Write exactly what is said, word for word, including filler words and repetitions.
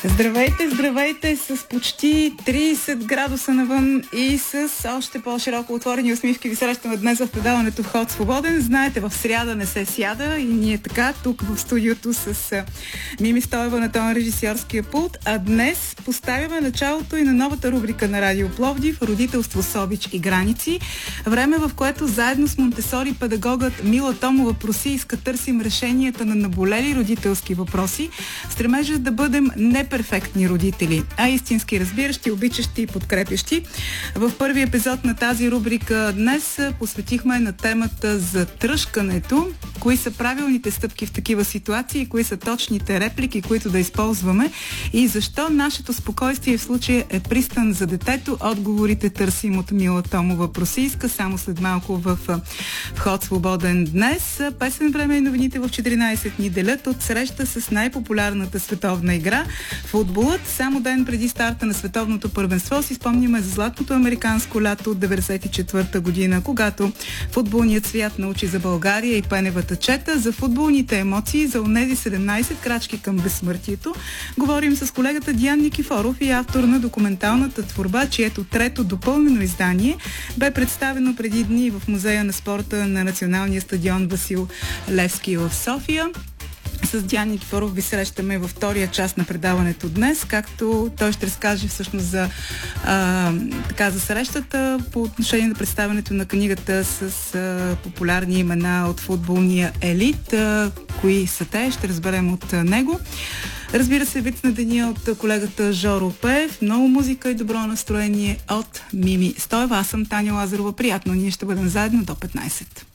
Здравейте, здравейте с почти трийсет градуса навън и с още по-широко отворени усмивки ви срещаме днес в предаването Вход свободен. Знаете, в сряда не се сяда и ние така тук в студиото с Мими Стоева на тон режисьорския пулт, а днес поставяме началото и на новата рубрика на Радио Пловдив "Родителство с обич и граници". Време, в което заедно с Монтесори педагогът Мила Томова-Прусийска търсим решенията на наболели родителски въпроси, стремежа да бъдем не перфектни родители, а истински разбиращи, обичащи и подкрепящи. В първи епизод на тази рубрика днес посветихме на темата за тръшкането, кои са правилните стъпки в такива ситуации, кои са точните реплики, които да използваме и защо нашето спокойствие в случая е пристан за детето. Отговорите търсим от Мила Томова-Прусийска само след малко в Вход свободен днес. Песен, време и новините в четиринайсет ни делят от среща с най-популярната световна игра футболът. Само ден преди старта на световното първенство си спомняме за златното американско лято от деветдесет и четвърта година, когато футболният свят научи за България и пеневата чета, за футболните емоции, за онези седемнайсет крачки към безсмъртието. Говорим с колегата Диан Никифоров и автор на документалната творба, чието трето допълнено издание бе представено преди дни в Музея на спорта на Националния стадион Васил Левски в София. С Диан Никифоров ви срещаме във втория част на предаването днес, както той ще разкаже всъщност за, а, така, за срещата по отношение на представянето на книгата с а, популярни имена от футболния елит. А, кои са те, ще разберем от а, него. Разбира се, вид на деня от колегата Жоро Пеев, много музика и добро настроение от Мими Стоева. Аз съм Таня Лазарова. Приятно, ние ще бъдем заедно до петнайсет.